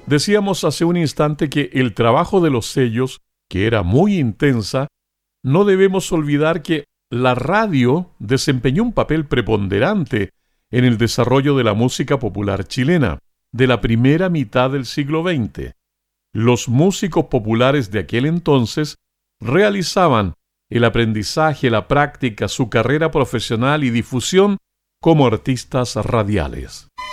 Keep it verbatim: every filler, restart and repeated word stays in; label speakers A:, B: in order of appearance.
A: Decíamos hace un instante que el trabajo de los sellos, que era muy intensa, no debemos olvidar que la radio desempeñó un papel preponderante en el desarrollo de la música popular chilena de la primera mitad del siglo veinte. Los músicos populares de aquel entonces realizaban el aprendizaje, la práctica, su carrera profesional y difusión como artistas radiales.